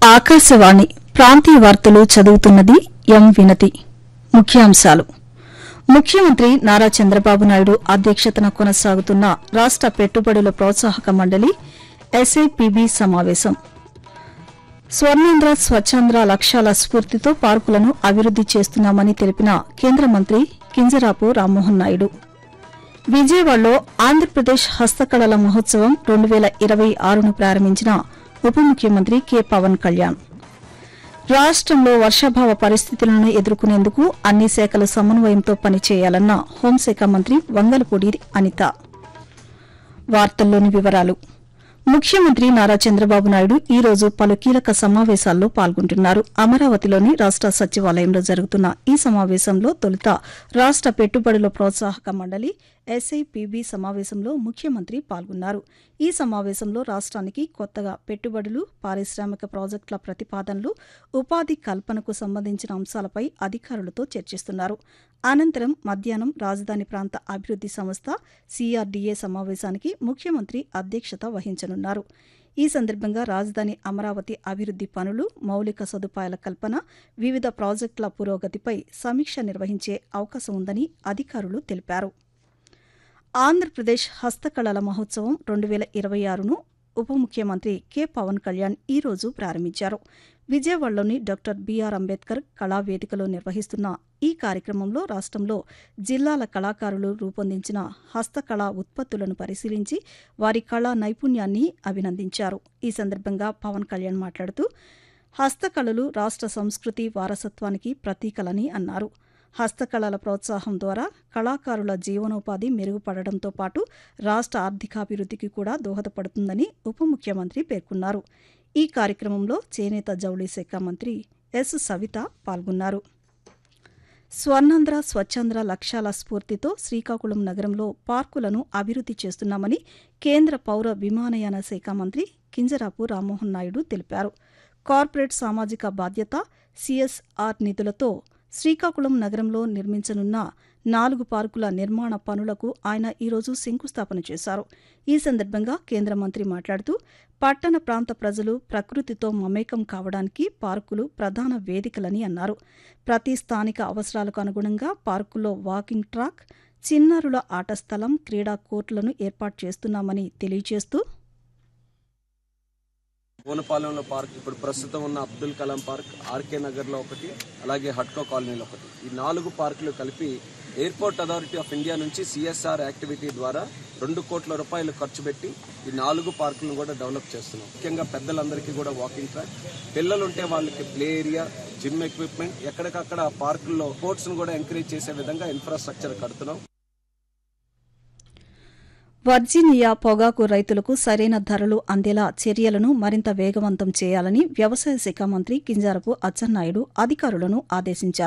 ఆకాశవాణి ప్రాంతీయ వార్తలు చదువుతున్నది ఎం వినతి. ముఖ్యాంశాలు. ముఖ్యమంత్రి నారా చంద్రబాబు నాయుడు అధ్యక్షతన కొనసాగుతున్న రాష్ట పెట్టుబడుల ప్రోత్సాహక మండలి ఎస్ఐపిబి సమావేశం. స్వర్ణాంధ్ర స్వచ్ఛాంధ్ర లక్ష్యాల స్ఫూర్తితో పార్కులను అభివృద్ది చేస్తున్నామని తెలిపిన కేంద్ర మంత్రి కింజరాపు రామ్మోహన్ నాయుడు. విజయవాడలో ఆంధ్రప్రదేశ్ హస్తకళల మహోత్సవం 2026ను ప్రారంభించిన ఉప ముఖ్యమంత్రి కె పవన్ కళ్యాణ్. రాష్టంలో వర్షాభావ పరిస్థితులను ఎదుర్కొనేందుకు అన్ని శాఖల సమన్వయంతో పనిచేయాలన్న హోంశాఖ మంత్రి వంగలపూడి అనిత. వార్తల్లోని వివరాలు. ముఖ్యమంత్రి నారా చంద్రబాబు నాయుడు ఈ రోజు పలు కీలక సమావేశాల్లో పాల్గొంటున్నారు. అమరావతిలోని రాష్ట సచివాలయంలో జరుగుతున్న ఈ సమావేశంలో తొలుత రాష్ట పెట్టుబడుల ప్రోత్సాహక మండలి ఎస్ఐపిబి సమావేశంలో ముఖ్యమంత్రి పాల్గొన్నారు. ఈ సమావేశంలో రాష్ట్రానికి కొత్తగా పెట్టుబడులు, పారిశ్రామిక ప్రాజెక్టుల ప్రతిపాదనలు, ఉపాధి కల్పనకు సంబంధించిన అంశాలపై అధికారులతో చర్చిస్తున్నారు. అనంతరం మధ్యాహ్నం రాజధాని ప్రాంత అభివృద్ది సంస్థ సిఆర్డీఏ సమావేశానికి ముఖ్యమంత్రి అధ్యక్షత వహించనున్నారు. ఈ సందర్భంగా రాజధాని అమరావతి అభివృద్ది పనులు, మౌలిక సదుపాయాల కల్పన, వివిధ ప్రాజెక్టుల పురోగతిపై సమీక్ష నిర్వహించే అవకాశం ఉందని అధికారులు తెలిపారు. ఆంధ్రప్రదేశ్ హస్తకళల మహోత్సవం 2026ను ఉప ముఖ్యమంత్రి కె పవన్ కళ్యాణ్ ఈ రోజు ప్రారంభించారు. విజయవాడలోని డాక్టర్ బిఆర్ అంబేద్కర్ కళావేదికలో నిర్వహిస్తున్న ఈ కార్యక్రమంలో రాష్ట్రంలో జిల్లాల కళాకారులు రూపొందించిన హస్తకళా ఉత్పత్తులను పరిశీలించి వారి కళా నైపుణ్యాన్ని అభినందించారు. ఈ సందర్భంగా పవన్ కళ్యాణ్ మాట్లాడుతూ హస్తకళలు రాష్ట్ర సంస్కృతి వారసత్వానికి ప్రతీకలని అన్నారు. హస్తకళల ప్రోత్సాహం ద్వారా కళాకారుల జీవనోపాధి మెరుగుపడడంతో పాటు రాష్ట్ర ఆర్థికాభివృద్ధికి కూడా దోహదపడుతుందని ఉప ముఖ్యమంత్రి పేర్కొన్నారు. ఈ కార్యక్రమంలో చేనేత జౌళి శాఖ మంత్రి ఎస్ సవిత పాల్గొన్నారు. స్వర్ణాంధ్ర స్వచ్ఛాంధ్ర లక్ష్యాల స్ఫూర్తితో శ్రీకాకుళం నగరంలో పార్కులను అభివృద్ది చేస్తున్నామని కేంద్ర పౌర విమానయాన శాఖ మంత్రి కింజరాపు రామ్మోహన్ నాయుడు తెలిపారు. కార్పొరేట్ సామాజిక బాధ్యత సిఎస్ఆర్ నిధులతో శ్రీకాకుళం నగరంలో నిర్మించనున్న 4 పార్కుల నిర్మాణ పనులకు ఆయన ఈరోజు శంకుస్థాపన చేశారు. ఈ సందర్భంగా కేంద్ర మంత్రి మాట్లాడుతూ పట్టణ ప్రాంత ప్రజలు ప్రకృతితో మమేకం కావడానికి పార్కులు ప్రధాన వేదికలని అన్నారు. ప్రతి స్థానిక అవసరాలకు అనుగుణంగా పార్కుల్లో వాకింగ్ ట్రాక్, చిన్నారుల ఆట స్థలం, క్రీడా కోర్టులను ఏర్పాటు చేస్తున్నామని తెలియజేస్తూ ఓనపాలెంలో పార్క్, ఇప్పుడు ప్రస్తుతం ఉన్న అబ్దుల్ కలాం పార్క్, ఆర్కే నగర్లో ఒకటి, అలాగే హట్కో కాలనీలో ఒకటి, ఈ 4 పార్కులు కలిపి ఎయిర్పోర్ట్ అథారిటీ ఆఫ్ ఇండియా నుంచి సిఎస్ఆర్ యాక్టివిటీ ద్వారా 2 కోట్ల రూపాయలు ఖర్చు పెట్టి ఈ 4 పార్కులను కూడా డెవలప్ చేస్తున్నాం. ముఖ్యంగా పెద్దలందరికీ కూడా వాకింగ్ ట్రాక్, పిల్లలు ఉంటే వాళ్ళకి ప్లే ఏరియా, జిమ్ ఎక్విప్మెంట్, ఎక్కడికక్కడ పార్కుల్లో స్పోర్ట్స్ను కూడా ఎంకరేజ్ చేసే విధంగా ఇన్ఫ్రాస్ట్రక్చర్ కడుతున్నాం. వర్జీనియా పొగాకు రైతులకు సరైన ధరలు అందేలా చర్యలను మరింత వేగవంతం చేయాలని వ్యవసాయ శాఖ మంత్రి కింజరాపు అచ్చెన్నాయుడు అధికారులను ఆదేశించారు.